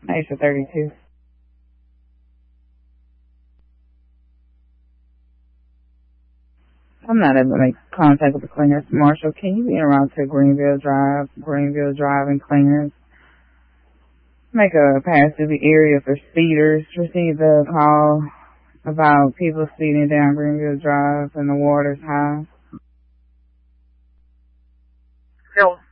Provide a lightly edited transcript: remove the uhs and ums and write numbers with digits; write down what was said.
Aisha 32. I'm not able to make contact with the cleaners. Marshall, can you be en route to Greenville Drive and cleaners? Make a pass through the area for speeders. Received a call about people speeding down Greenville Drive and the water's high. Hill